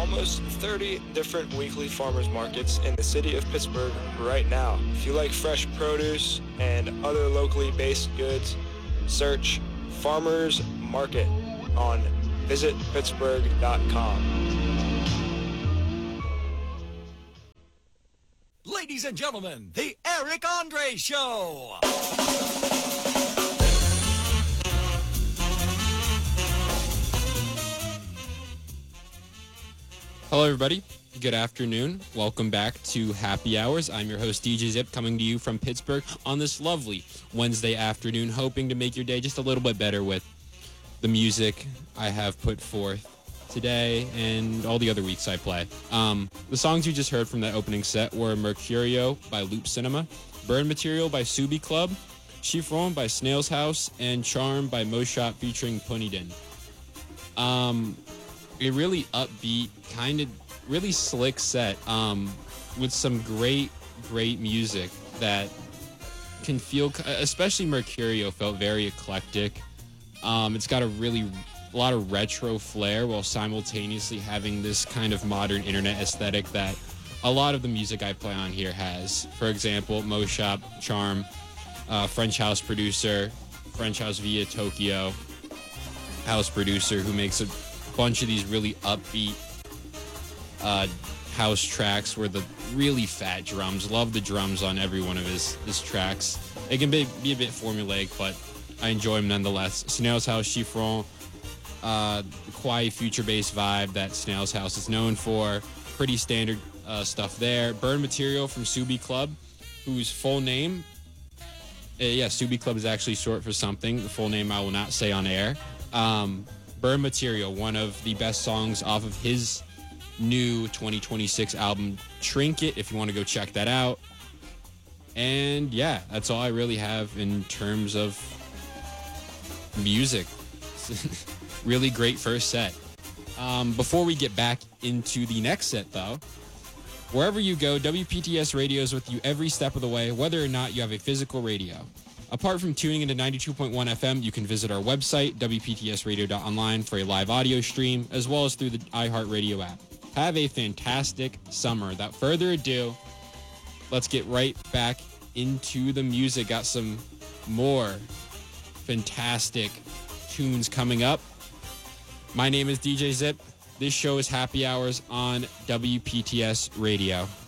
almost 30 different weekly farmers markets in the city of Pittsburgh right now. If you like fresh produce and other locally based goods, search Farmers Market on visitpittsburgh.com. Ladies and gentlemen, the Eric Andre Show. Hello, everybody. Good afternoon. Welcome back to Happy Hours. I'm your host, DJ Zip, coming to you from Pittsburgh on this lovely Wednesday afternoon, hoping to make your day just a little bit better with the music I have put forth today and all the other weeks I play. The songs you just heard from that opening set were Mercurio by Loop Cinema, Burn Material by Subi Club, Chiffron by Snail's House, and Charm by Moshop featuring Punidin. A really upbeat, kind of really slick set with some great music that can feel, especially Mercurio felt very eclectic. It's got a lot of retro flair while simultaneously having this kind of modern internet aesthetic that a lot of the music I play on here has. For example, Moshop, Charm, French house producer, French house via Tokyo house producer who makes a bunch of these really upbeat house tracks where the really fat drums. Love the drums on every one of his tracks. It can be a bit formulaic, but I enjoy them nonetheless. Snail's House, Chiffron, the quiet future-based vibe that Snail's House is known for. Pretty standard stuff there. Burn Material from Subi Club, whose full name, Subi Club is actually short for something. The full name I will not say on air. Burn Material, one of the best songs off of his new 2026 album, Trinket, if you want to go check that out. And yeah, that's all I really have in terms of music. Really great first set. Before we get back into the next set, though, wherever you go, WPTS Radio is with you every step of the way, whether or not you have a physical radio. Apart from tuning into 92.1 FM, you can visit our website, WPTSradio.online, for a live audio stream, as well as through the iHeartRadio app. Have a fantastic summer. Without further ado, let's get right back into the music. Got some more fantastic tunes coming up. My name is DJ Zip. This show is Happy Hours on WPTS Radio.